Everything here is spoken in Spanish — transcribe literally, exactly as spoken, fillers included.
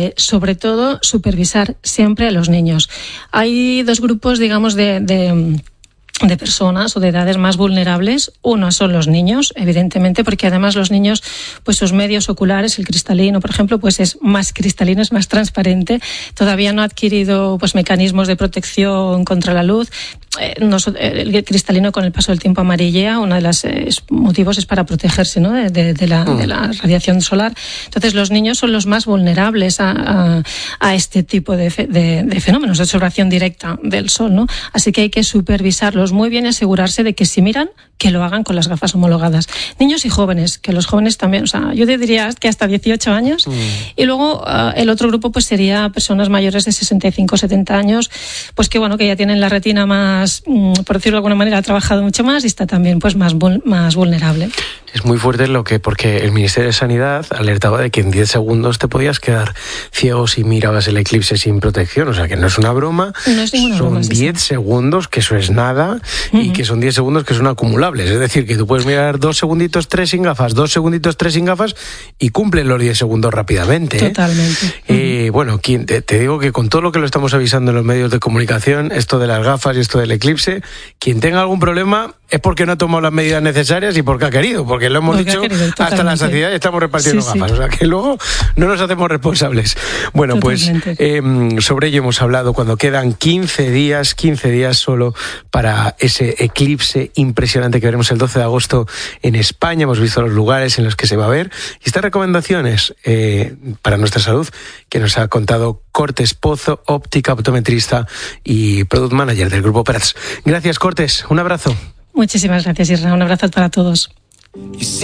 eh, sobre todo supervisar siempre a los niños. Hay dos grupos, digamos, de... de de personas o de edades más vulnerables. Uno son los niños, evidentemente, porque además los niños, pues sus medios oculares, el cristalino, por ejemplo, pues es más cristalino, es más transparente, todavía no ha adquirido pues mecanismos de protección contra la luz. Eh, no, el cristalino con el paso del tiempo amarillea, uno de los eh, motivos es para protegerse, ¿no? de, de, de, la, mm. de la radiación solar. Entonces los niños son los más vulnerables a, a, a este tipo de, de, de fenómenos de observación directa del sol, ¿no? Así que hay que supervisarlos muy bien y asegurarse de que si miran, que lo hagan con las gafas homologadas. Niños y jóvenes, que los jóvenes también, o sea, yo diría que hasta dieciocho años. Mm. Y luego uh, el otro grupo pues sería personas mayores de sesenta y cinco, setenta años, pues que bueno, que ya tienen la retina más, por decirlo de alguna manera, ha trabajado mucho más y está también pues más, más vulnerable. Es muy fuerte lo que, porque el Ministerio de Sanidad alertaba de que en diez segundos te podías quedar ciego si mirabas el eclipse sin protección, o sea que no es una broma, no es ninguna son broma, diez sí, segundos, que eso es nada, uh-huh. y que son diez segundos que son acumulables, es decir, que tú puedes mirar dos segunditos, tres sin gafas, dos segunditos, tres sin gafas y cumplen los diez segundos rápidamente. Totalmente. ¿eh? Uh-huh. Eh, bueno, te, te digo que con todo lo que lo estamos avisando en los medios de comunicación, esto de las gafas y esto del eclipse, quien tenga algún problema es porque no ha tomado las medidas necesarias y porque ha querido, porque lo hemos porque dicho querido, hasta la saciedad y estamos repartiendo sí, gafas, sí. O sea que luego no nos hacemos responsables. Bueno, totalmente. Pues eh, sobre ello hemos hablado cuando quedan quince días, quince días solo para ese eclipse impresionante que veremos el doce de agosto en España. Hemos visto los lugares en los que se va a ver y estas recomendaciones eh, para nuestra salud que nos ha contado Cortés Pozo, óptica, optometrista y product manager del Grupo Prats. Gracias, Cortés. Un abrazo. Muchísimas gracias, Isra. Un abrazo para todos.